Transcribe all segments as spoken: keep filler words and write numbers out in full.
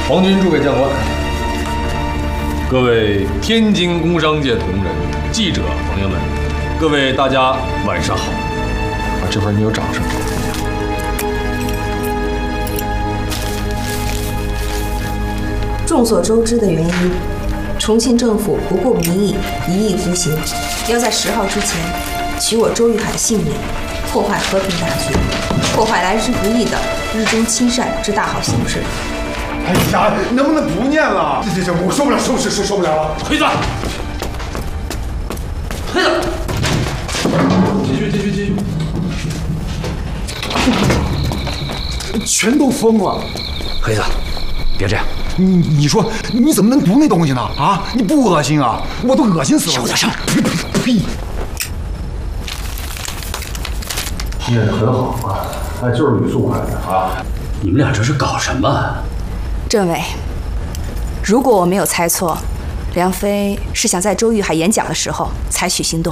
皇军诸位将官，各位天津工商界同仁、记者朋友们，各位大家晚上好。啊，这会儿你有掌声。 众所周知的原因，重庆政府不顾民意，一意孤行，要在十号之前取我周玉海的性命，破坏和平大局，破坏来之不易的日中亲善之大好形势。 哎呀，能不能不念了？这这这，我受不了，受受受受不了了！ 黑子，黑子，继续继续继续。 全都疯了！ 黑子，别这样。 你你说你怎么能读那东西呢？啊，你不恶心啊？我都恶心死了！ 小点声！ 呸呸呸！ 念得很好啊，哎，就是语速快点啊！ 你们俩这是搞什么？ 政委，如果我没有猜错，梁飞是想在周玉海演讲的时候采取行动。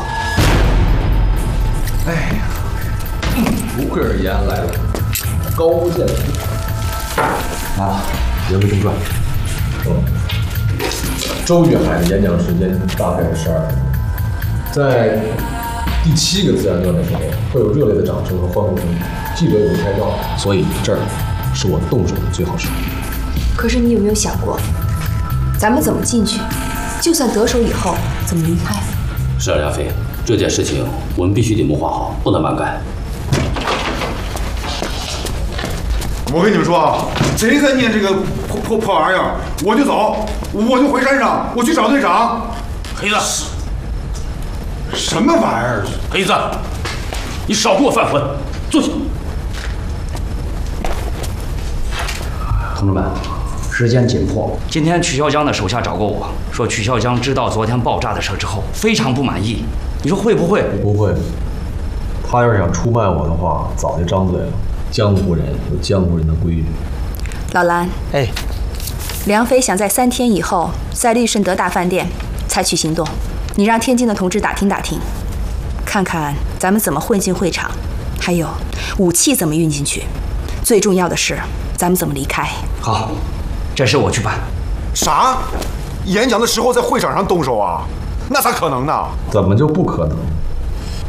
哎呀，不愧是延安来的高见识。啊，言归正传。嗯，周玉海的演讲时间大概是十二分钟，在第七个自然段的时候，会有热烈的掌声和欢呼声，记者也会拍照，所以这儿是我动手的最好时机。 可是你有没有想过，咱们怎么进去？就算得手以后，怎么离开？ 是啊，梁飞，这件事情我们必须得谋划好，不能慢干。 我跟你们说啊，谁再念这个破破破玩意儿，我就走，我就回山上，我去找队长。 黑子， 什么玩意儿？ 黑子，你少给我犯浑，坐下。同志们，时间紧迫。今天曲孝江的手下找过我，说曲孝江知道昨天爆炸的事之后，非常不满意。你说会不会？ 不会。他要是想出卖我的话，早就张嘴了。江湖人有江湖人的规矩。 老蓝， 哎， 梁飞想在三天以后在利顺德大饭店采取行动，你让天津的同志打听打听，看看咱们怎么混进会场，还有武器怎么运进去，最重要的是咱们怎么离开。 好，这事我去办。 啥？演讲的时候在会场上动手啊？那咋可能呢？ 怎么就不可能？